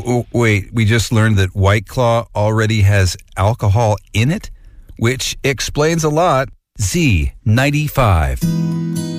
Wait, we just learned that White Claw already has alcohol in it, which explains a lot. Z95.